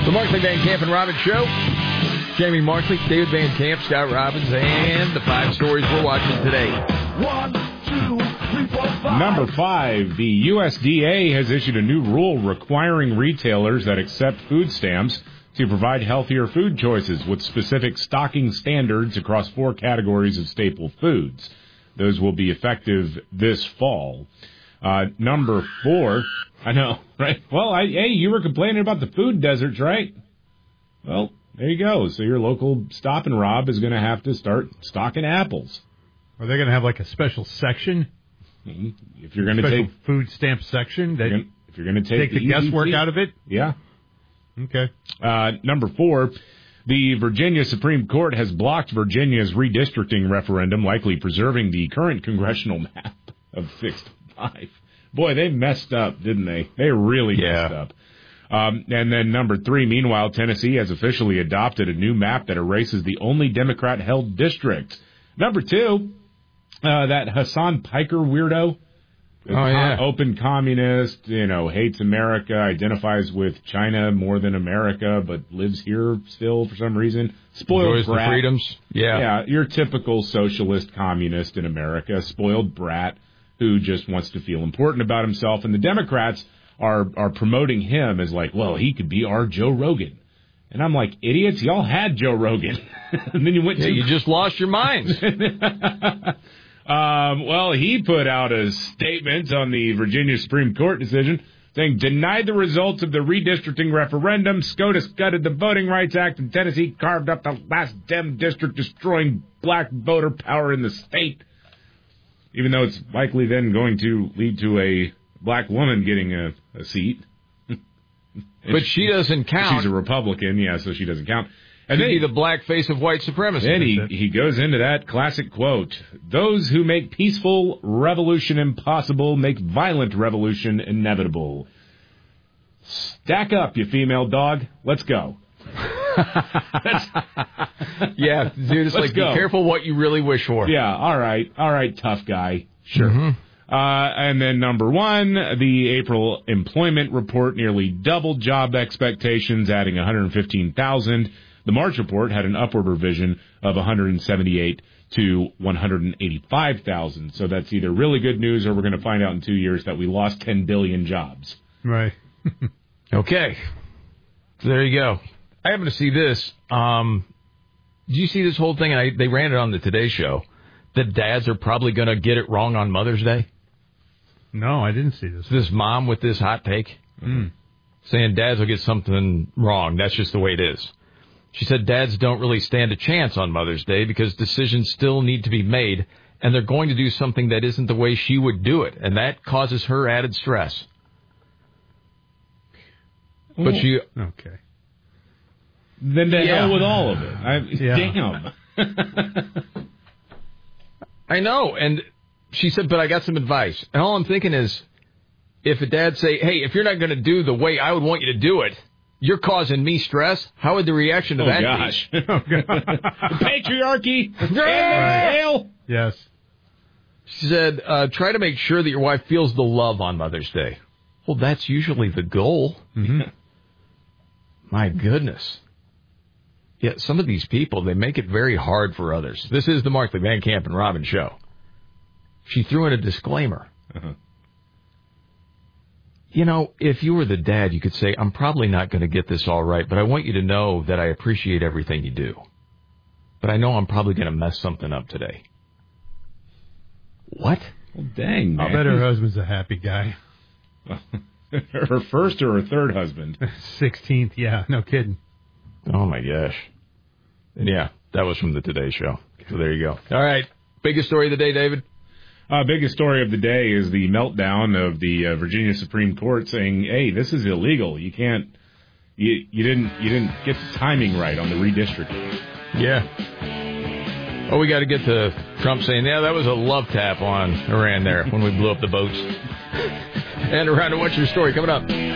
The Markley, Van Camp, and Robbins Show. Jamie Markley, David Van Camp, Scott Robbins, and the 5 stories we're watching today. 1, 2, 3, 4, 5. Number 5, the USDA has issued a new rule requiring retailers that accept food stamps to provide healthier food choices with specific stocking standards across 4 categories of staple foods. Those will be effective this fall. Number 4, I know, right? Well, hey, you were complaining about the food deserts, right? Well, there you go. So your local Stop and Rob is going to have to start stocking apples. Are they going to have like a special section? If you're going to take food stamp section, if you're going to take the guesswork out of it, yeah. Okay. Number 4, the Virginia Supreme Court has blocked Virginia's redistricting referendum, likely preserving the current congressional map of 6-5. Boy, they messed up, didn't they? They really messed up. And then number 3, meanwhile, Tennessee has officially adopted a new map that erases the only Democrat-held district. Number 2, that Hassan Piker weirdo, open communist, hates America, identifies with China more than America, but lives here still for some reason. Spoiled brat. The freedoms. Yeah, your typical socialist communist in America, spoiled brat who just wants to feel important about himself. And the Democrats are promoting him as like, well, he could be our Joe Rogan. And I'm like, idiots, y'all had Joe Rogan. And then you went to... You just lost your minds. Well, he put out a statement on the Virginia Supreme Court decision saying, denied the results of the redistricting referendum. SCOTUS gutted the Voting Rights Act, and Tennessee carved up the last Dem district, destroying black voter power in the state. Even though it's likely then going to lead to a black woman getting a seat. But she doesn't count. She's a Republican, so she doesn't count. And then the black face of white supremacy. Then he goes into that classic quote, those who make peaceful revolution impossible make violent revolution inevitable. Stack up, you female dog. Let's go. Yeah, dude, it's like, be careful what you really wish for. Yeah, all right, tough guy. Sure. Mm-hmm. And then number 1, the April employment report nearly doubled job expectations, adding 115,000. The March report had an upward revision of 178 to 185,000. So that's either really good news or we're going to find out in 2 years that we lost 10 billion jobs. Right. Okay. So there you go. I happen to see this. Did you see this whole thing? And they ran it on the Today Show. That dads are probably going to get it wrong on Mother's Day. No, I didn't see this. This mom with this hot take saying dads will get something wrong. That's just the way it is. She said dads don't really stand a chance on Mother's Day because decisions still need to be made, and they're going to do something that isn't the way she would do it, and that causes her added stress. But she... Okay. Then to hell with all of it. Damn. I know, and she said, but I got some advice. And all I'm thinking is, if a dad say, hey, if you're not going to do the way I would want you to do it, you're causing me stress, how would the reaction to that be? Oh, God. Patriarchy. Right. Yes. She said, try to make sure that your wife feels the love on Mother's Day. Well, that's usually the goal. Mm-hmm. My goodness. Yeah, some of these people, they make it very hard for others. This is the Markley, Van Camp, and Robbins Show. She threw in a disclaimer. Uh-huh. If you were the dad, you could say, I'm probably not going to get this all right, but I want you to know that I appreciate everything you do. But I know I'm probably going to mess something up today. What? Well, dang, man. I'll bet her husband's a happy guy. Her first or her third husband? 16th, yeah, no kidding. Oh, my gosh. Yeah, that was from the Today Show. So there you go. All right. Biggest story of the day, David? Biggest story of the day is the meltdown of the Virginia Supreme Court saying, hey, this is illegal. You can't, you didn't get the timing right on the redistricting. Yeah. Oh, we got to get to Trump saying, yeah, that was a love tap on Iran there when we blew up the boats. And around to what's your story coming up?